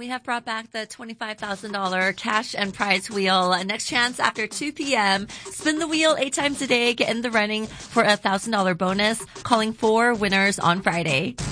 we have brought back the $25,000 cash and prize wheel. Next chance after 2 p.m. Spin the wheel 8 times a day. Get in the running for a $1,000 bonus. Calling 4 winners on Friday.